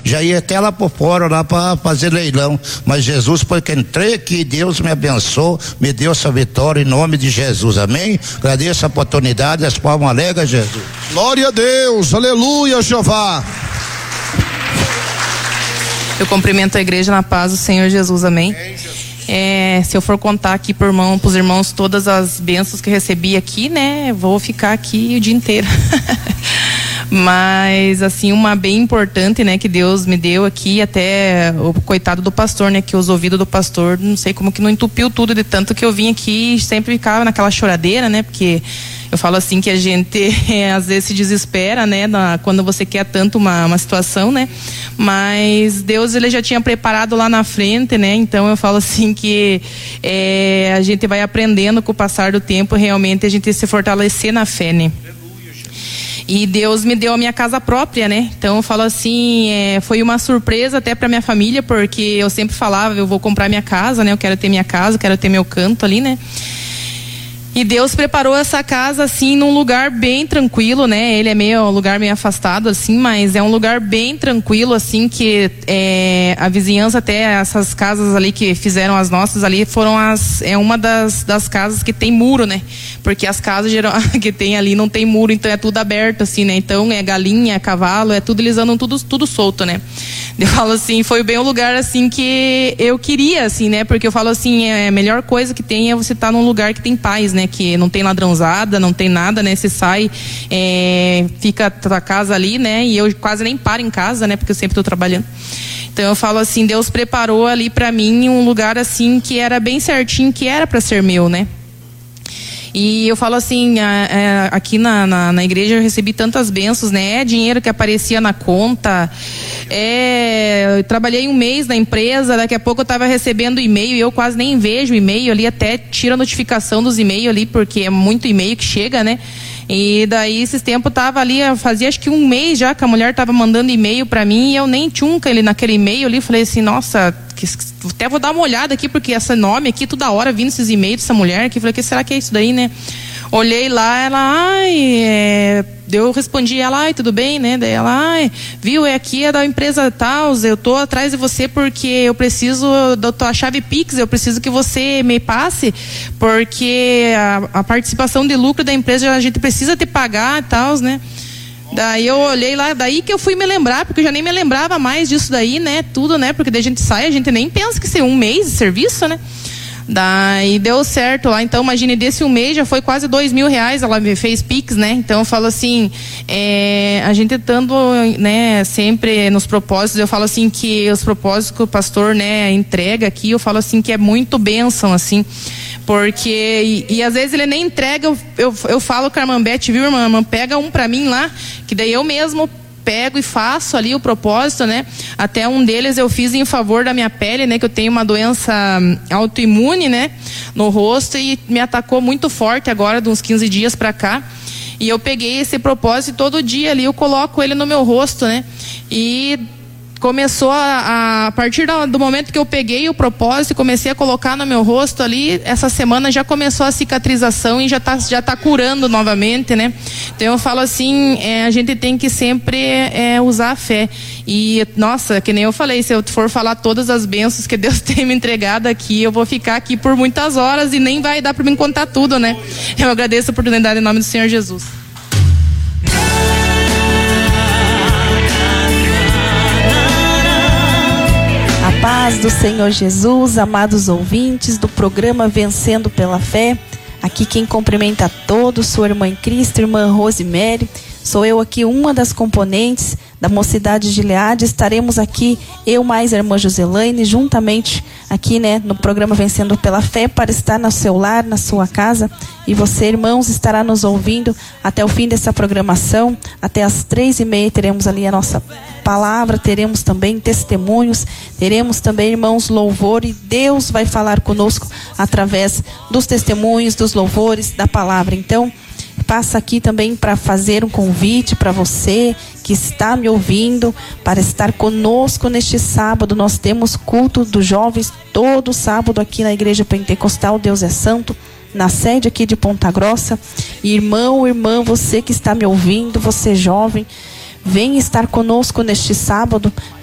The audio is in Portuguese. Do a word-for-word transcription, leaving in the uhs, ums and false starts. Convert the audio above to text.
já ia até lá por fora, lá para fazer leilão. Mas Jesus, porque entrei aqui, Deus me abençoou, me deu essa vitória em nome de Jesus, amém? Agradeço a oportunidade, as palmas alegres, Jesus. Glória a Deus, aleluia, Jeová. Eu cumprimento a igreja na paz do Senhor Jesus, amém? É, se eu for contar aqui para irmão, os irmãos todas as bênçãos que recebi aqui, né, vou ficar aqui o dia inteiro. Mas assim, uma bem importante, né, que Deus me deu aqui, até o coitado do pastor, né, que os ouvidos do pastor, não sei como que não entupiu tudo, de tanto que eu vim aqui e sempre ficava naquela choradeira, né, porque eu falo assim que a gente é, às vezes se desespera, né, na, quando você quer tanto uma, uma situação, né, mas Deus, ele já tinha preparado lá na frente, né, então eu falo assim que é, a gente vai aprendendo com o passar do tempo, realmente a gente se fortalecer na fé, né. E Deus me deu a minha casa própria, né? Então eu falo assim, é, foi uma surpresa até para minha família, porque eu sempre falava, eu vou comprar minha casa, né? Eu quero ter minha casa, quero ter meu canto ali, né? E Deus preparou essa casa assim num lugar bem tranquilo, né? Ele é meio um lugar meio afastado assim, mas é um lugar bem tranquilo assim, que é, a vizinhança, até essas casas ali que fizeram as nossas ali, foram as é uma das, das casas que tem muro, né? Porque as casas geral, que tem ali não tem muro, então é tudo aberto assim, né? Então é galinha, é cavalo, é tudo, eles andam tudo tudo solto, né? Eu falo assim, foi bem o lugar assim que eu queria assim, né? Porque eu falo assim, é, a melhor coisa que tem é você estar num lugar que tem paz, né? Que não tem ladrãozada, não tem nada, né? Você sai, é, fica a tua casa ali, né? E eu quase nem paro em casa, né? Porque eu sempre estou trabalhando. Então eu falo assim, Deus preparou ali para mim um lugar assim que era bem certinho, que era para ser meu, né? E eu falo assim, a, a, aqui na, na, na igreja eu recebi tantas bênçãos, né? É dinheiro que aparecia na conta, é, eu trabalhei um mês na empresa, daqui a pouco eu estava recebendo e-mail e eu quase nem vejo e-mail ali, até tiro a notificação dos e-mails ali, porque é muito e-mail que chega, né? E daí esses tempos tava ali, fazia acho que um mês já que a mulher tava mandando e-mail para mim e eu nem tchunca ele naquele e-mail ali, falei assim, nossa, que, até vou dar uma olhada aqui, porque esse nome aqui, toda hora vindo esses e-mails dessa mulher aqui, falei, que será que é isso daí, né? Olhei lá, ela, ai, é... eu respondi, ela, ai, tudo bem, né? Daí ela, ai, viu, é aqui é da empresa tal, eu tô atrás de você porque eu preciso da tua chave Pix, eu preciso que você me passe, porque a, a participação de lucro da empresa a gente precisa te pagar e tal, né? Daí eu olhei lá, daí que eu fui me lembrar, porque eu já nem me lembrava mais disso daí, né? Tudo, né? Porque daí a gente sai, a gente nem pensa que ser um mês de serviço, né? Daí deu certo lá, então imagine, desse um mês já foi quase dois mil reais, ela me fez Pix, né? Então eu falo assim, é, a gente estando, né, sempre nos propósitos, eu falo assim que os propósitos que o pastor, né, entrega aqui, eu falo assim que é muito bênção, assim, porque, e, e às vezes ele nem entrega, eu, eu, eu falo com a irmã Beth, viu, irmã, irmã, pega um pra mim lá, que daí eu mesmo pego e faço ali o propósito, né? Até um deles eu fiz em favor da minha pele, né? Que eu tenho uma doença autoimune, né? No rosto e me atacou muito forte agora, de uns quinze dias pra cá. E eu peguei esse propósito e todo dia ali eu coloco ele no meu rosto, né? E começou a, a partir do, do momento que eu peguei o propósito e comecei a colocar no meu rosto ali, essa semana já começou a cicatrização e já tá, já tá curando novamente, né? Então eu falo assim, é, a gente tem que sempre é, usar a fé. E, nossa, que nem eu falei, se eu for falar todas as bênçãos que Deus tem me entregado aqui, eu vou ficar aqui por muitas horas e nem vai dar para mim contar tudo, né? Eu agradeço a oportunidade em nome do Senhor Jesus. A paz do Senhor Jesus, amados ouvintes do programa Vencendo pela Fé. Aqui quem cumprimenta a todos, sua irmã em Cristo, irmã Rosemary. Sou eu aqui, uma das componentes da Mocidade de Gileade. Estaremos aqui, eu mais a irmã Joselaine, juntamente aqui, né, no programa Vencendo pela Fé, para estar no seu lar, na sua casa. E você, irmãos, estará nos ouvindo até o fim dessa programação. Até às três e meia teremos ali a nossa palavra, teremos também testemunhos, teremos também, irmãos, louvor, e Deus vai falar conosco através dos testemunhos, dos louvores, da palavra. Então, passa aqui também para fazer um convite para você que está me ouvindo, para estar conosco neste sábado. Nós temos culto dos jovens todo sábado aqui na Igreja Pentecostal Deus é Santo, na sede aqui de Ponta Grossa. Irmão, irmã, você que está me ouvindo, você jovem, vem estar conosco neste sábado.